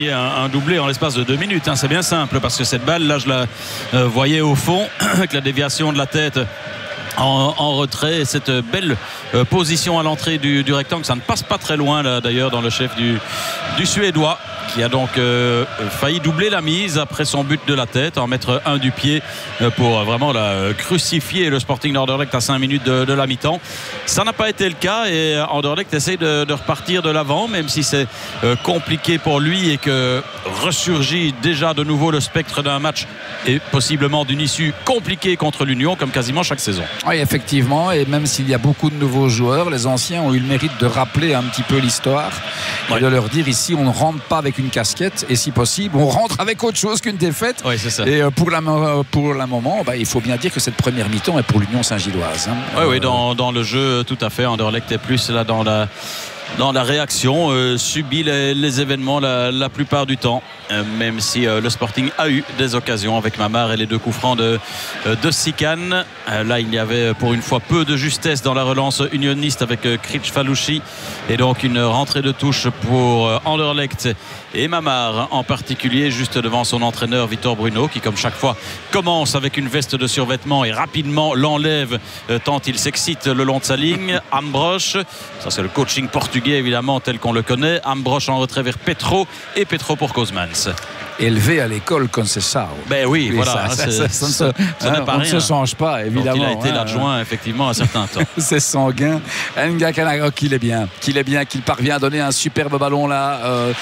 Un doublé en l'espace de 2 minutes, hein. C'est bien simple parce que cette balle là je la voyais au fond avec la déviation de la tête en retrait et cette belle position à l'entrée du rectangle. Ça ne passe pas très loin là d'ailleurs dans le chef du Suédois qui a donc failli doubler la mise après son but de la tête, en mettre un du pied pour vraiment la crucifier le Sporting d'Anderlecht à 5 minutes de la mi-temps. Ça n'a pas été le cas et Anderlecht essaie de repartir de l'avant, même si c'est compliqué pour lui et que ressurgit déjà de nouveau le spectre d'un match et possiblement d'une issue compliquée contre l'Union comme quasiment chaque saison. Oui, effectivement, et même s'il y a beaucoup de nouveaux joueurs, les anciens ont eu le mérite de rappeler un petit peu l'histoire et de leur dire ici on ne rentre pas avec une casquette et si possible on rentre avec autre chose qu'une défaite. Oui, c'est ça. Et pour le moment, il faut bien dire que cette première mi-temps est pour l'Union Saint-Gilloise. Oui, dans le jeu tout à fait. Anderlecht est plus là dans la réaction, subit les événements la plupart du temps, même si le Sporting a eu des occasions avec Mamar et les 2 coups francs de Sikan. Là il y avait pour une fois peu de justesse dans la relance unioniste avec Kricfalusi et donc une rentrée de touche pour Anderlecht et Mamar en particulier, juste devant son entraîneur Vitor Bruno qui comme chaque fois commence avec une veste de survêtement et rapidement l'enlève tant il s'excite le long de sa ligne. Ambrosch, ça c'est le coaching portugais évidemment tel qu'on le connaît. Ambrosch en retrait vers Petro et Petro pour Kozmans. Élevé à l'école Conceição. Ben oui, voilà. Ça on ne se change pas, évidemment. Donc il a été l'adjoint, effectivement, un certain temps. C'est sanguin. Nga Kana, qu'il est bien, qu'il parvient à donner un superbe ballon là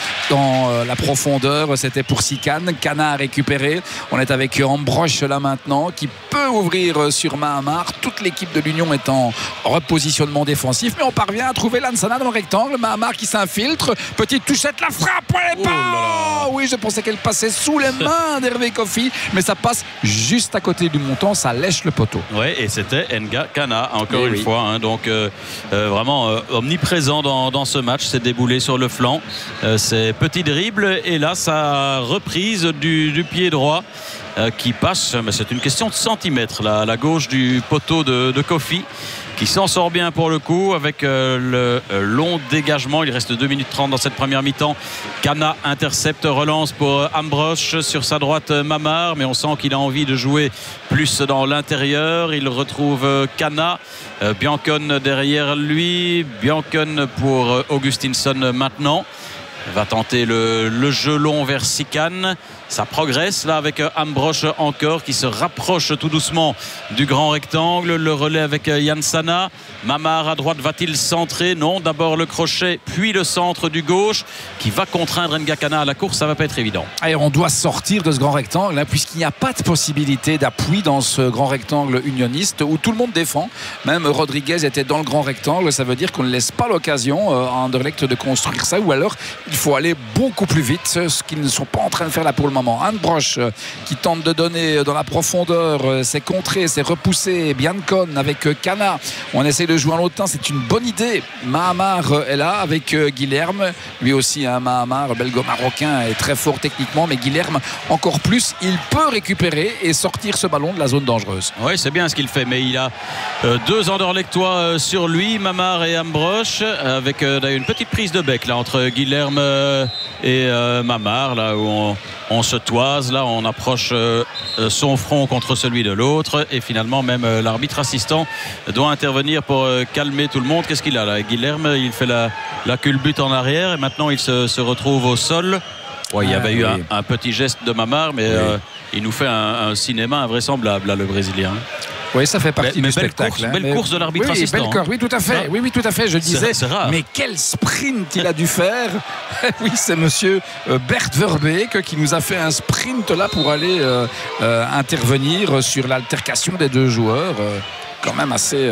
dans la profondeur. C'était pour Sikan. Kana a récupéré. On est avec Ambrosch là maintenant, qui peut ouvrir sur Mahamar. Toute l'équipe de l'Union est en repositionnement défensif, mais on parvient à trouver Lansana dans le rectangle. Mahamar qui s'infiltre. Petite touchette, la frappe, elle est pas. Oui, je pensais qu'elle passait sous les mains d'Hervé Kofi, mais ça passe juste à côté du montant, ça lèche le poteau. Oui, et c'était Nga Kana encore une fois, hein, donc vraiment omniprésent dans ce match. C'est déboulé sur le flanc, c'est petit dribble et là sa reprise du pied droit qui passe, mais c'est une question de centimètres là, à la gauche du poteau de Kofi, qui s'en sort bien pour le coup avec le long dégagement. Il reste 2 minutes 30 dans cette première mi-temps. Kana intercepte, relance pour Ambrosch, sur sa droite Mamar, mais on sent qu'il a envie de jouer plus dans l'intérieur. Il retrouve Kana, Biancon derrière lui, Biancon pour Augustinsson maintenant. Il va tenter le jeu long vers Sikan. Ça progresse là avec Ambrosch encore qui se rapproche tout doucement du grand rectangle. Le relais avec Jansana. Mamar à droite, va-t-il centrer? Non, d'abord le crochet puis le centre du gauche qui va contraindre Nga Kana à la course. Ça va pas être évident. Et on doit sortir de ce grand rectangle là, puisqu'il n'y a pas de possibilité d'appui dans ce grand rectangle unioniste où tout le monde défend. Même Rodriguez était dans le grand rectangle. Ça veut dire qu'on ne laisse pas l'occasion à Anderlecht de construire ça, ou alors il faut aller beaucoup plus vite, ce qu'ils ne sont pas en train de faire là pour le moment. Ambrosch qui tente de donner dans la profondeur, c'est contré, c'est repoussé. Biancon avec Kana, on essaie de jouer en l'autre temps, c'est une bonne idée. Mahamar est là avec Guilherme, lui aussi un Mahamar belgo-marocain est très fort techniquement, mais Guilherme encore plus. Il peut récupérer et sortir ce ballon de la zone dangereuse. Oui, c'est bien ce qu'il fait, mais il a 2 Anderlechtois sur lui, Mamar et Ambrosch, avec une petite prise de bec là entre Guilherme et Mamar, là où on se toise, là on approche son front contre celui de l'autre et finalement même l'arbitre assistant doit intervenir pour calmer tout le monde. Qu'est-ce qu'il a là? Guilherme, il fait la culbute en arrière et maintenant il se retrouve au sol. Ouais, il y avait eu un petit geste de Mamar, mais il nous fait un cinéma invraisemblable là, le Brésilien. Oui, ça fait partie du spectacle. Belle course de l'arbitre assistant. Oui, tout à fait. Oui, tout à fait. Je disais, c'est rare. Mais quel sprint il a dû faire. Oui, c'est monsieur Bert Verbeek qui nous a fait un sprint là pour aller intervenir sur l'altercation des 2 joueurs. Quand même assez...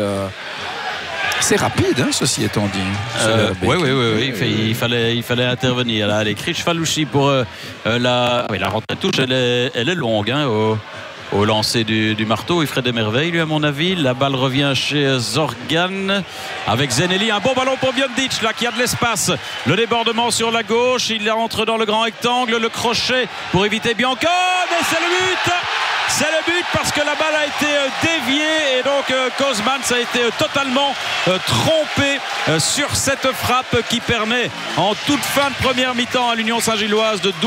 C'est rapide, hein, ceci étant dit. Oui. Il fallait intervenir. Là, allez, Kricfalusi pour la rentrée de touche, elle est longue, hein, au lancer du marteau. Il ferait des merveilles, lui, à mon avis. La balle revient chez Zorgan avec Zeneli. Un bon ballon pour Biondic, là, qui a de l'espace. Le débordement sur la gauche. Il entre dans le grand rectangle. Le crochet pour éviter Biancon. Et c'est le but c'est le but parce que la balle a été déviée et donc Kozmans a été totalement trompé sur cette frappe qui permet en toute fin de première mi-temps à l'Union Saint-Gilloise de